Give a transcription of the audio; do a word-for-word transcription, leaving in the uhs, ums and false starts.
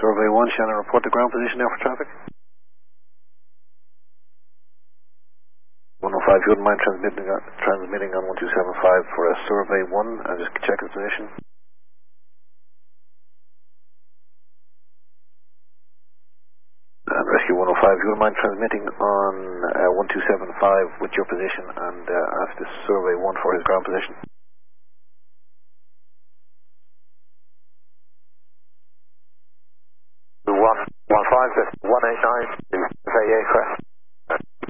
Survey one, Shannon, report the ground position now for traffic. one oh five, if you wouldn't mind transmitting, uh, transmitting on one two seven five for a Survey one and just check its position. And Rescue one oh five, if you wouldn't mind transmitting on uh, one two seven five with your position and uh, ask the Survey one for his ground position. one one five, one eight nine, very aircraft.